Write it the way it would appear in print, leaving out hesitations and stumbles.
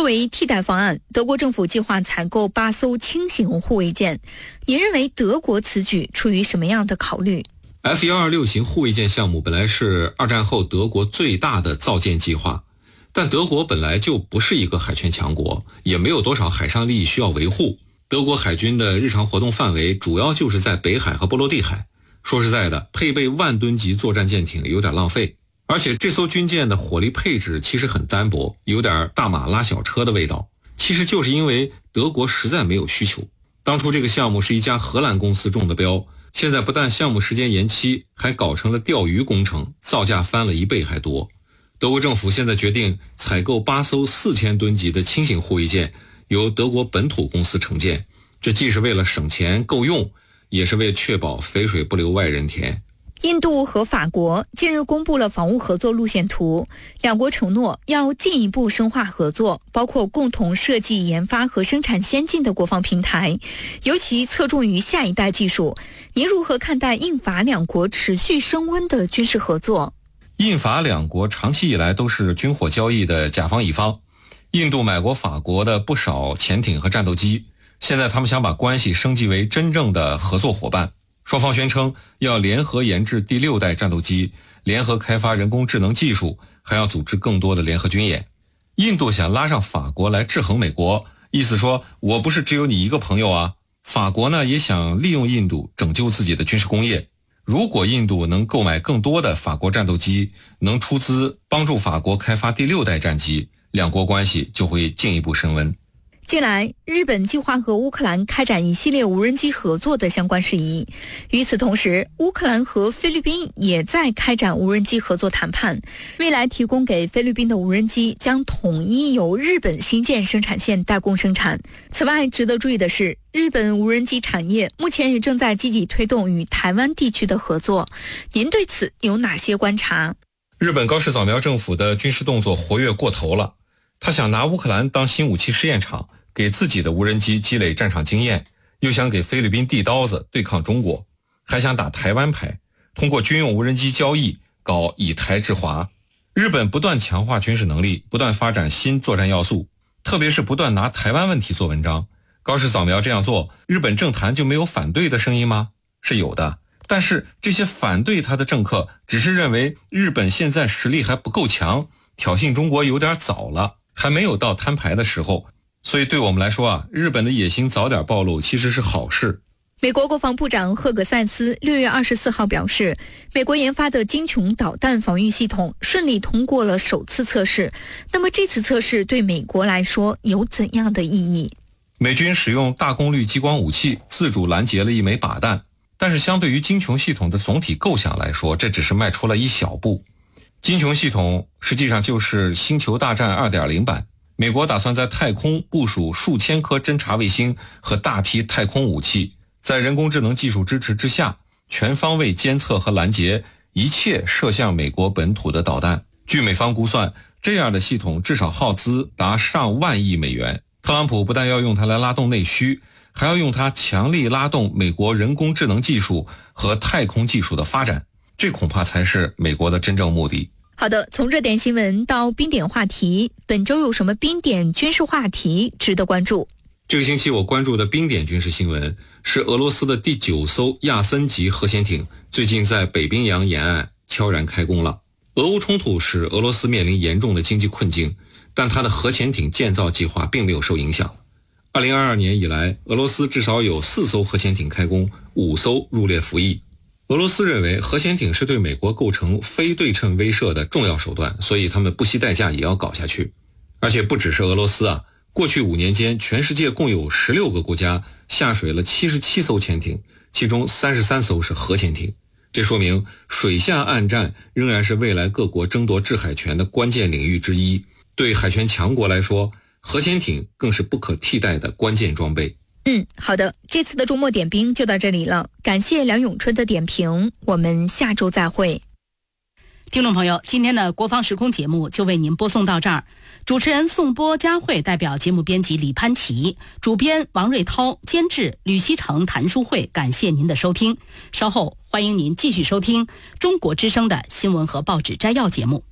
作为替代方案，德国政府计划采购8艘轻型护卫舰。您认为德国此举出于什么样的考虑？ F126 型护卫舰项目本来是二战后德国最大的造舰计划，但德国本来就不是一个海权强国，也没有多少海上利益需要维护。德国海军的日常活动范围主要就是在北海和波罗的海。说实在的，配备万吨级作战舰艇有点浪费，而且这艘军舰的火力配置其实很单薄，有点大马拉小车的味道。其实就是因为德国实在没有需求。当初这个项目是一家荷兰公司中的标，现在不但项目时间延期，还搞成了钓鱼工程，造价翻了1倍还多。德国政府现在决定采购8艘4000吨级的轻型护卫舰，由德国本土公司承建，这既是为了省钱够用，也是为确保肥水不流外人田。 印度和法国近日公布了防务合作路线图，两国承诺要进一步深化合作，包括共同设计、研发和生产先进的国防平台，尤其侧重于下一代技术。您如何看待印法两国持续升温的军事合作？ 印法两国长期以来都是军火交易的甲方乙方，印度买过法国的不少潜艇和战斗机，现在他们想把关系升级为真正的合作伙伴。双方宣称要联合研制第6代战斗机，联合开发人工智能技术，还要组织更多的联合军演。印度想拉上法国来制衡美国，意思说我不是只有你一个朋友啊。法国呢也想利用印度拯救自己的军事工业。如果印度能购买更多的法国战斗机，能出资帮助法国开发第6代战机，两国关系就会进一步升温。 近来，日本计划和乌克兰开展一系列无人机合作的相关事宜。与此同时，乌克兰和菲律宾也在开展无人机合作谈判。未来提供给菲律宾的无人机将统一由日本新建生产线代工生产。此外，值得注意的是，日本无人机产业目前也正在积极推动与台湾地区的合作。您对此有哪些观察？ 日本高市早苗政府的军事动作活跃过头了，他想拿乌克兰当新武器试验场，给自己的无人机积累战场经验，又想给菲律宾递刀子对抗中国，还想打台湾牌，通过军用无人机交易搞以台制华。日本不断强化军事能力，不断发展新作战要素，特别是不断拿台湾问题做文章。高市早苗这样做，日本政坛就没有反对的声音吗？是有的，但是这些反对他的政客只是认为日本现在实力还不够强，挑衅中国有点早了，还没有到摊牌的时候。所以对我们来说啊，日本的野心早点暴露其实是好事。 美国国防部长赫格塞斯6月24号表示，美国研发的精穹导弹防御系统顺利通过了首次测试。那么这次测试对美国来说有怎样的意义？ 美军使用大功率激光武器自主拦截了一枚靶弹，但是相对于精穹系统的总体构想来说，这只是迈出了一小步。精穹系统实际上就是星球大战 2.0 版。美国打算在太空部署数千颗侦察卫星和大批太空武器，在人工智能技术支持之下，全方位监测和拦截一切射向美国本土的导弹。据美方估算，这样的系统至少耗资达上万亿美元。特朗普不但要用它来拉动内需，还要用它强力拉动美国人工智能技术和太空技术的发展，这恐怕才是美国的真正目的。 好的，从热点新闻到冰点话题，本周有什么冰点军事话题值得关注？ 这个星期我关注的冰点军事新闻是俄罗斯的第9艘亚森级核潜艇最近在北冰洋沿岸悄然开工了。俄乌冲突使俄罗斯面临严重的经济困境，但它的核潜艇建造计划并没有受影响。2022年以来，俄罗斯至少有4艘核潜艇开工，5艘入列服役。俄罗斯认为核潜艇是对美国构成非对称威慑的重要手段，所以他们不惜代价也要搞下去。而且不只是俄罗斯啊，过去5年间，全世界共有16个国家下水了77艘潜艇，其中33艘是核潜艇。这说明水下岸战仍然是未来各国争夺制海权的关键领域之一。对海权强国来说，核潜艇更是不可替代的关键装备。 好的，这次的周末点兵就到这里了，感谢梁永春的点评，我们下周再会。 听众朋友，今天的国防时空节目就为您播送到这儿。主持人宋波、佳慧代表节目编辑李潘琪，主编王瑞涛，监制吕希成、谭淑慧，感谢您的收听。稍后欢迎您继续收听中国之声的新闻和报纸摘要节目。